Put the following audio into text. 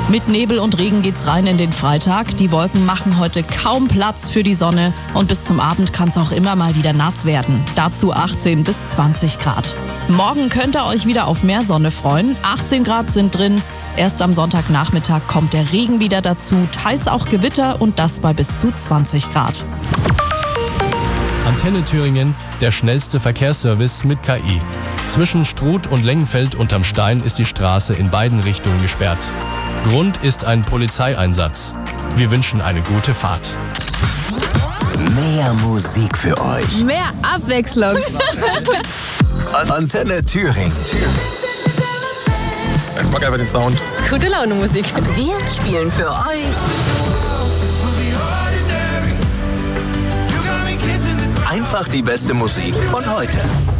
Mit Nebel und Regen geht's rein in den Freitag. Die Wolken machen heute kaum Platz für die Sonne und bis zum Abend kann es auch immer mal wieder nass werden. Dazu 18 bis 20 Grad. Morgen könnt ihr euch wieder auf mehr Sonne freuen. 18 Grad sind drin. Erst am Sonntagnachmittag kommt der Regen wieder dazu, teils auch Gewitter und das bei bis zu 20 Grad. Antenne Thüringen, der schnellste Verkehrsservice mit KI. Zwischen Struth und Lengenfeld unterm Stein ist die Straße in beiden Richtungen gesperrt. Grund ist ein Polizeieinsatz. Wir wünschen eine gute Fahrt. Mehr Musik für euch. Mehr Abwechslung. Antenne Thüringen. Ich mag einfach den Sound. Gute Laune Musik. Wir spielen für euch Einfach die beste Musik von heute.